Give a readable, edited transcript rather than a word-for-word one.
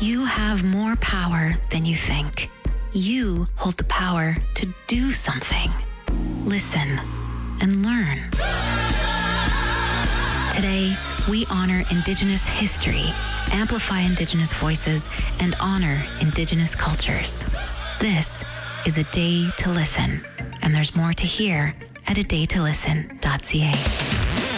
You have more power than you think. You hold the power to do something. Listen and learn. Today, we honor Indigenous history, amplify Indigenous voices, and honor Indigenous cultures. This is A Day to Listen, and there's more to hear at adaytolisten.ca.